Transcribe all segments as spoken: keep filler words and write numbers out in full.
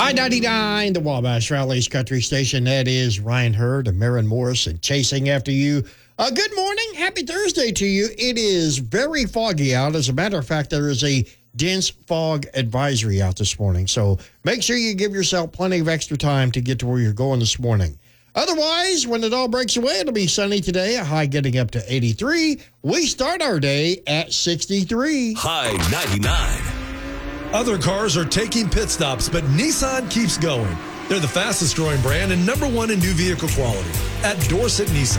I ninety-nine, the Wabash Rallies Country Station. That is Ryan Hurd and Maren Morris and Chasing After You. Uh, good morning. Happy Thursday to you. It is very foggy out. As a matter of fact, there is a dense fog advisory out this morning. So make sure you give yourself plenty of extra time to get to where you're going this morning. Otherwise, when it all breaks away, it'll be sunny today, a high getting up to eighty-three. We start our day at sixty-three. High ninety-nine. Other cars are taking pit stops, but Nissan keeps going. They're the fastest growing brand and number one in new vehicle quality at Dorset Nissan.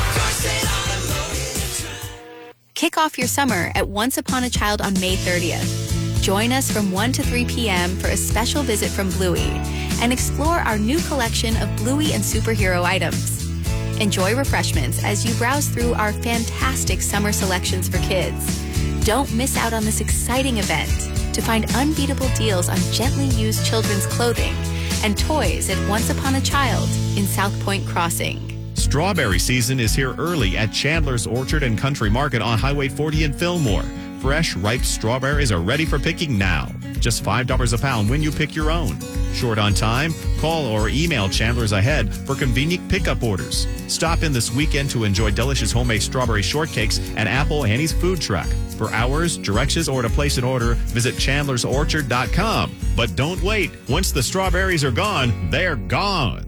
Kick off your summer at Once Upon a Child on May thirtieth. Join us from one to three p.m. for a special visit from Bluey and explore our new collection of Bluey and superhero items. Enjoy refreshments as you browse through our fantastic summer selections for kids. Don't miss out on this exciting event to find unbeatable deals on gently used children's clothing and toys at Once Upon a Child in South Point Crossing. Strawberry season is here early at Chandler's Orchard and Country Market on Highway forty in Fillmore. Fresh, ripe strawberries are ready for picking now. Just five dollars a pound when you pick your own. Short on time? Call or email Chandler's ahead for convenient pickup orders. Stop in this weekend to enjoy delicious homemade strawberry shortcakes at Apple Annie's food truck. For hours, directions, or to place an order, visit chandlers orchard dot com. But don't wait. Once the strawberries are gone, they're gone.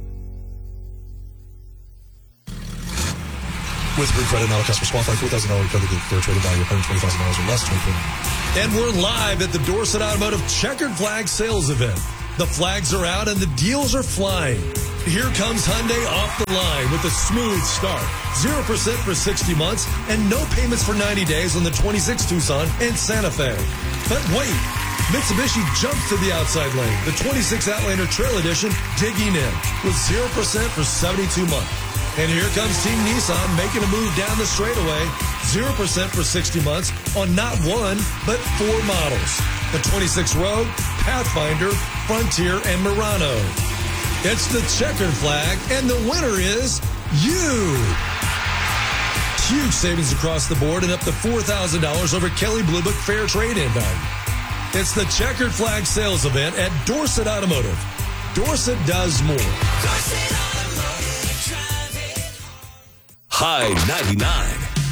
With Group Credit, not a customer qualified, four thousand dollars credit for a trading value of one hundred twenty thousand dollars or less. And we're live at the Dorset Automotive Checkered Flag Sales Event. The flags are out and the deals are flying. Here comes Hyundai off the line with a smooth start. zero percent for sixty months and no payments for ninety days on the twenty-six Tucson and Santa Fe. But wait, Mitsubishi jumps to the outside lane. The twenty-six Outlander Trail Edition digging in with zero percent for seventy-two months. And here comes Team Nissan making a move down the straightaway. zero percent for sixty months on not one, but four models. The twenty-six Rogue, Pathfinder, Frontier, and Murano. It's the checkered flag, and the winner is you. Huge savings across the board and up to four thousand dollars over Kelley Blue Book Fair Trade-In value. It's the checkered flag sales event at Dorset Automotive. Dorset does more. Dorset Automotive. High ninety-nine.